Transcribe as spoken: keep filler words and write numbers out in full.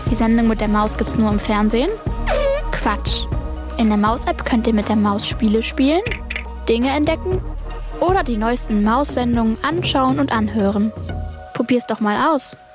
Die Sendung mit der Maus gibt's nur im Fernsehen? Quatsch. In der Maus-App könnt ihr mit der Maus Spiele spielen, Dinge entdecken oder die neuesten Maus-Sendungen anschauen und anhören. Probier's doch mal aus.